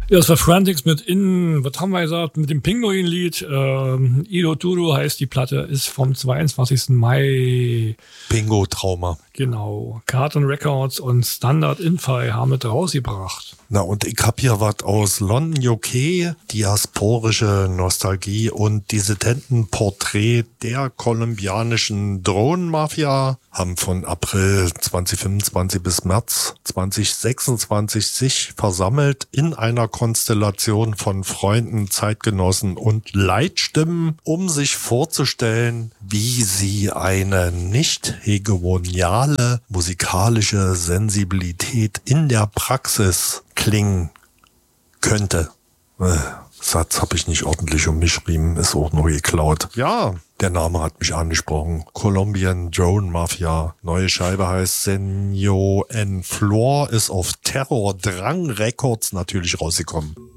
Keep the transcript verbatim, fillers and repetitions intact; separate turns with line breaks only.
Ja, das war Frantics mit in, was haben wir gesagt, mit dem Pinguin-Lied. Ähm, Ido Duro heißt die Platte, ist vom zweiundzwanzigsten Mai.
Bingo-Trauma.
Genau. Carton Records und Standard Infi haben mit rausgebracht.
Na, und ich hab hier was aus London, U K, diasporische Nostalgie und Dissidenten-Porträt der kolumbianischen Drohnenmafia, haben von April zweitausendfünfundzwanzig bis März zweitausendsechsundzwanzig sich versammelt in einer Konstellation von Freunden, Zeitgenossen und Leitstimmen, um sich vorzustellen, wie sie eine nicht hegemoniale musikalische Sensibilität in der Praxis klingen könnte. Äh, Satz habe ich nicht ordentlich umgeschrieben, ist auch nur geklaut. Ja, der Name hat mich angesprochen. Colombian Drone Mafia. Neue Scheibe heißt Senor en Flor, ist auf Terror Drang Records natürlich rausgekommen.